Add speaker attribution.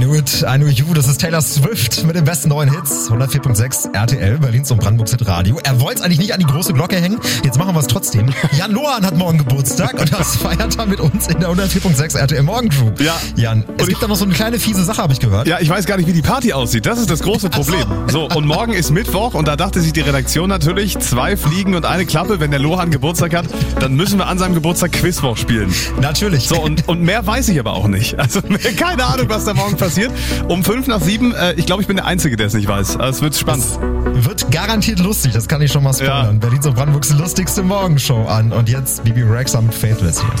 Speaker 1: Knew You, das ist Taylor Swift mit den besten neuen Hits. 104.6 RTL, Berlins und Brandenburgs Hitradio. Er wollte es eigentlich nicht an die große Glocke hängen, jetzt machen wir es trotzdem. Jan Lohan hat morgen Geburtstag und das feiert er mit uns in der 104.6 RTL Morgencrew. Ja. Jan, es gibt da noch so eine kleine fiese Sache, habe ich gehört.
Speaker 2: Ja, ich weiß gar nicht, wie die Party aussieht. Das ist das große Problem. So, und morgen ist Mittwoch und da dachte sich die Redaktion natürlich, 2 Fliegen und eine Klappe. Wenn der Lohan Geburtstag hat, dann müssen wir an seinem Geburtstag Quizwoch spielen.
Speaker 1: Natürlich.
Speaker 2: So, und mehr weiß ich aber auch nicht. Also keine Ahnung, was da morgen passiert. Um 6:55, ich glaube, ich bin der Einzige, der es nicht weiß. Also, es wird spannend.
Speaker 1: Das wird garantiert lustig, das kann ich schon mal spoilern. Ja. Berlins und Brandenburgs lustigste Morgenshow an. Und jetzt Bibi Rexha mit Faithless hier.